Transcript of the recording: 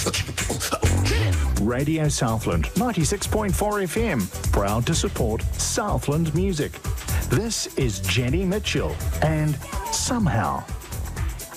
Radio Southland 96.4 FM, proud to support Southland music. This is Jenny Mitchell and Somehow.